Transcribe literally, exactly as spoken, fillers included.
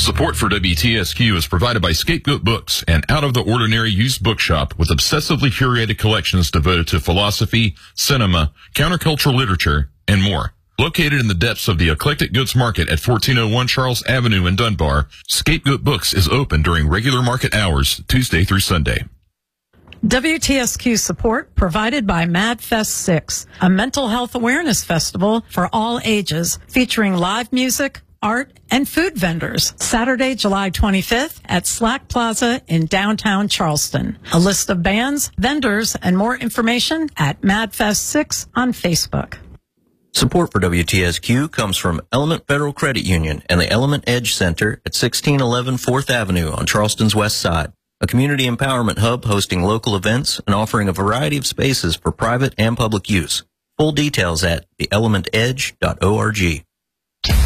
Support for W T S Q is provided by Scapegoat Books, an out-of-the-ordinary used bookshop with obsessively curated collections devoted to philosophy, cinema, countercultural literature, and more. Located in the depths of the Eclectic Goods Market at fourteen oh one Charles Avenue in Dunbar, Scapegoat Books is open during regular market hours, Tuesday through Sunday. W T S Q support provided by MadFest six, a mental health awareness festival for all ages, featuring live music, art, and food vendors. Saturday, July twenty-fifth at Slack Plaza in downtown Charleston. A list of bands, vendors, and more information at MadFest six on Facebook. Support for W T S Q comes from Element Federal Credit Union and the Element Edge Center at sixteen eleven fourth Avenue on Charleston's west side. A community empowerment hub hosting local events and offering a variety of spaces for private and public use. Full details at the element edge dot org.